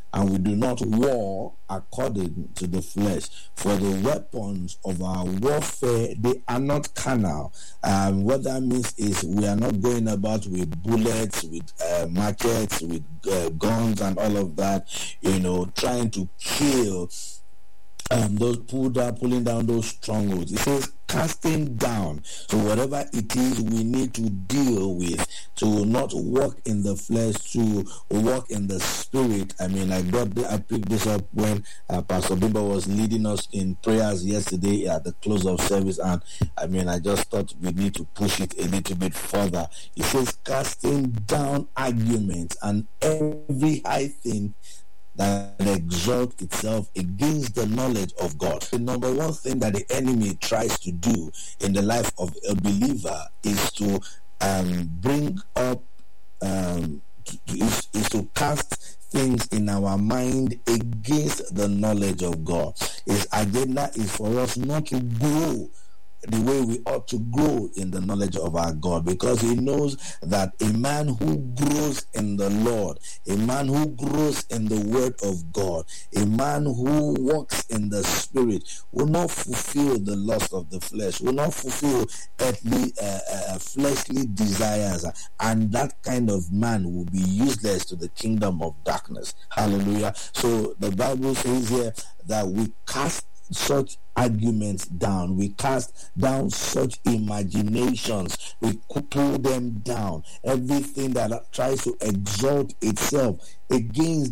and we do not war according to the flesh. For the weapons of our warfare, they are not carnal. What that means is we are not going about with bullets, with machetes, with guns and all of that, trying to kill pulling down those strongholds. It says casting down. So whatever it is we need to deal with, to not walk in the flesh, to walk in the spirit. I picked this up when Pastor Bimba was leading us in prayers yesterday at the close of service, and I just thought we need to push it a little bit further. It says casting down arguments and every high thing that exalts itself against the knowledge of God. The number one thing that the enemy tries to do in the life of a believer is to bring up, is to cast things in our mind against the knowledge of God. His agenda is for us not to grow the way we ought to grow in the knowledge of our God, because he knows that a man who grows in the Lord, a man who grows in the word of God, a man who walks in the spirit will not fulfill the lust of the flesh, will not fulfill earthly fleshly desires, and that kind of man will be useless to the kingdom of darkness. Hallelujah. So the Bible says here that we cast such arguments down, we cast down such imaginations, we pull them down, everything that tries to exalt itself against